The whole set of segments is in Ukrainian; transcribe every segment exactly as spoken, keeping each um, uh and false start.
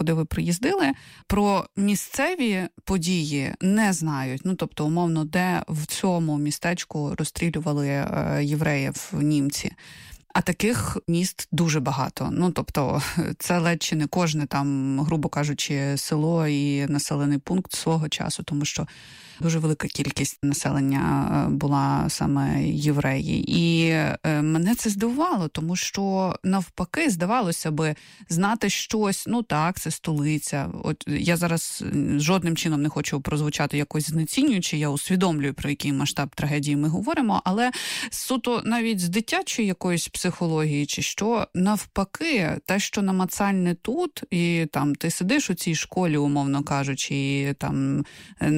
куди ви приїздили, про місцеві події не знають. Ну, тобто, умовно, де в цьому містечку розстрілювали е, євреїв німці. А таких міст дуже багато. Ну, тобто, це ледь чи не кожне там, грубо кажучи, село і населений пункт свого часу, тому що дуже велика кількість населення була саме євреї. І мене це здивувало, тому що навпаки, здавалося би, знати щось, ну так, це столиця. От я зараз жодним чином не хочу прозвучати якось знецінюючи, я усвідомлюю, про який масштаб трагедії ми говоримо, але суто навіть з дитячої якоїсь психології чи що, навпаки, те, що намацальне тут, і там ти сидиш у цій школі, умовно кажучи, і там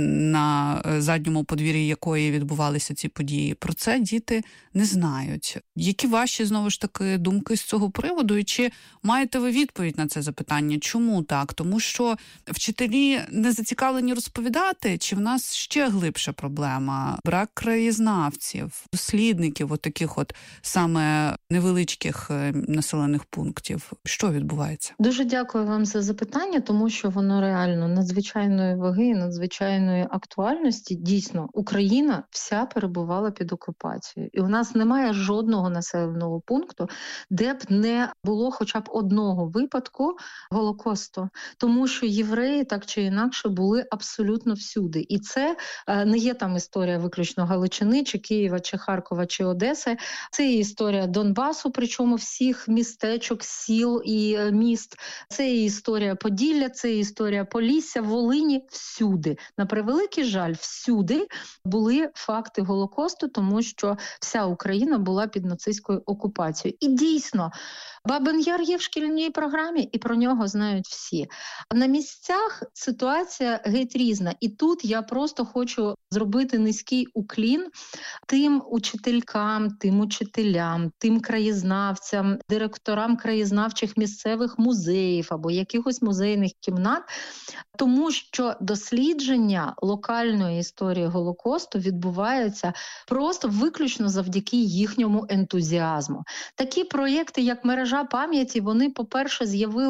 на задньому подвір'ї якої відбувалися ці події, про це діти не знають. Які ваші, знову ж таки, думки з цього приводу? І чи маєте ви відповідь на це запитання? Чому так? Тому що вчителі не зацікавлені розповідати, чи в нас ще глибша проблема? Брак краєзнавців, дослідників, от таких от саме невеличких населених пунктів. Що відбувається? Дуже дякую вам за запитання, тому що воно реально надзвичайної ваги, надзвичайної актуальності. Дійсно, Україна вся перебувала під окупацією. І у нас немає жодного населеного пункту, де б не було хоча б одного випадку Голокосту. Тому що євреї так чи інакше були абсолютно всюди. І це не є там історія виключно Галичини, чи Києва, чи Харкова, чи Одеси. Це є історія Донбасу, причому всіх містечок, сіл і міст. Це є історія Поділля, це є історія Полісся, Волині, всюди. На превеликий жаль, всюди були факти Голокосту, тому що вся Україна була під нацистською окупацією. І дійсно, Бабин Яр є в шкільній програмі, і про нього знають всі. На місцях ситуація геть різна. І тут я просто хочу зробити низький уклін тим учителькам, тим учителям, тим краєзнавцям, директорам краєзнавчих місцевих музеїв або якихось музейних кімнат, тому що дослідження локальної історії Голокосту відбуваються просто виключно завдяки їхньому ентузіазму. Такі проєкти, як мережа пам'яті, вони, по-перше,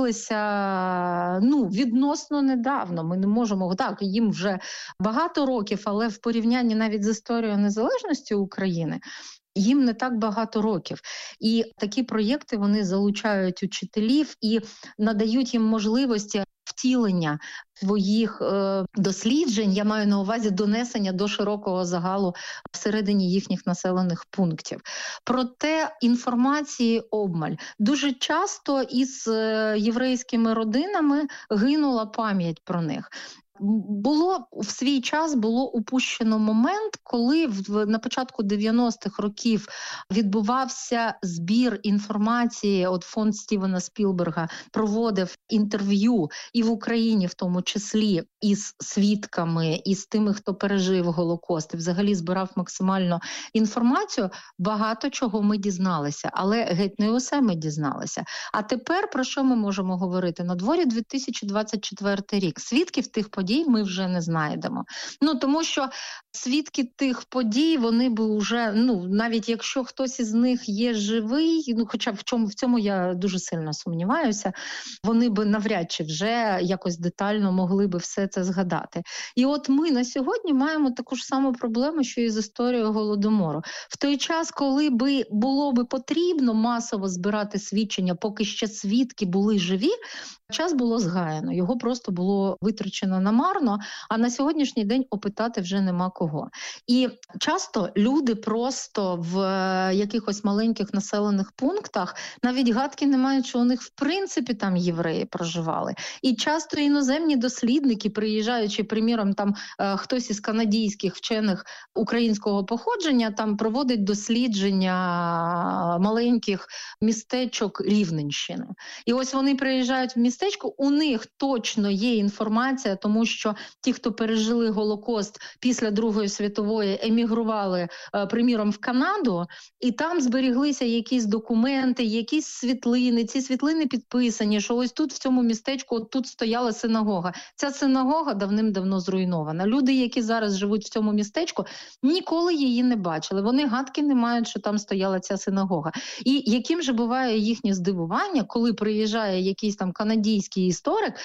з'явилися ну, відносно недавно. Ми не можемо, так, їм вже багато років, але в порівнянні навіть з історією незалежності України їм не так багато років. І такі проєкти, вони залучають учителів і надають їм можливості втілення своїх е, досліджень, я маю на увазі донесення до широкого загалу всередині їхніх населених пунктів. Проте інформації обмаль. Дуже часто із е, єврейськими родинами гинула пам'ять про них. Було в свій час було упущено момент, коли в, на початку дев'яностих років відбувався збір інформації, от фонд Стівена Спілберга проводив інтерв'ю і в Україні в тому числі із свідками, і з тими, хто пережив Голокост, і взагалі збирав максимально інформацію, багато чого ми дізналися, але геть не усе ми дізналися. А тепер про що ми можемо говорити? На дворі дві тисячі двадцять четвертий рік. Свідків тих подій ми вже не знайдемо. Ну, тому що свідки тих подій, вони би вже, ну, навіть якщо хтось із них є живий, ну, хоча в чому в цьому я дуже сильно сумніваюся, вони би навряд чи вже якось детально могли би все це згадати. І от ми на сьогодні маємо таку ж саму проблему, що і з історією Голодомору. В той час, коли би було би потрібно масово збирати свідчення, поки ще свідки були живі, час було згаяно, його просто було витрачено намарно, а на сьогоднішній день опитати вже нема кого. І часто люди просто в якихось маленьких населених пунктах навіть гадки не мають, що у них в принципі там євреї проживали. І часто іноземні дослідники, приїжджаючи, приміром, там хтось із канадійських вчених українського походження, там проводить дослідження маленьких містечок Рівненщини. І ось вони приїжджають в містечко, у них точно є інформація, тому що ті, хто пережили Голокост після Другої світової, емігрували, приміром, в Канаду, і там зберіглися якісь документи, якісь світлини. Ці світлини підписані, що ось тут в цьому містечку от тут стояла синагога. Ця синагога давним-давно зруйнована. Люди, які зараз живуть в цьому містечку, ніколи її не бачили. Вони гадки не мають, що там стояла ця синагога. І яким же буває їхнє здивування, коли приїжджає якийсь там канадійський історик